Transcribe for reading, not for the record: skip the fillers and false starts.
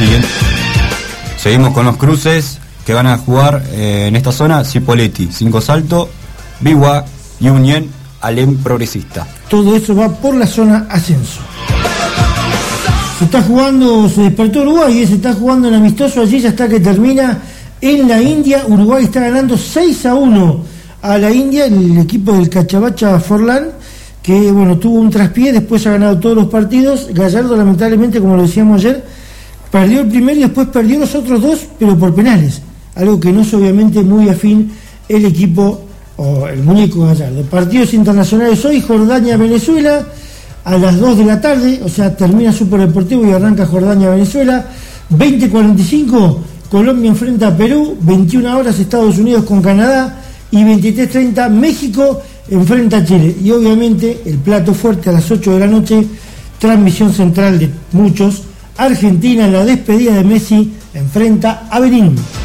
Siguiente. Seguimos con los cruces que van a jugar en esta zona: Cipolletti, 5 Salto, Biguá, Unión, Alem Progresista. Todo eso va por la zona ascenso. Se despertó Uruguay y se está jugando en amistoso allí, ya está que termina en la India. Uruguay está ganando 6-1 a la India, el equipo del Cachabacha Forlán, que bueno, tuvo un traspié, después ha ganado todos los partidos. Gallardo, lamentablemente, como lo decíamos ayer, perdió el primero y después perdió los otros dos, pero por penales, algo que no es obviamente muy afín el equipo o el muñeco Gallardo. Partidos internacionales hoy: Jordania-Venezuela a las 2 de la tarde, o sea, termina Superdeportivo y arranca Jordania-Venezuela. 20:45 Colombia enfrenta a Perú, 21 horas Estados Unidos con Canadá, y 23:30 México enfrenta a Chile. Y obviamente el plato fuerte a las 8 de la noche, transmisión central de muchos: Argentina, en la despedida de Messi, enfrenta a Benín.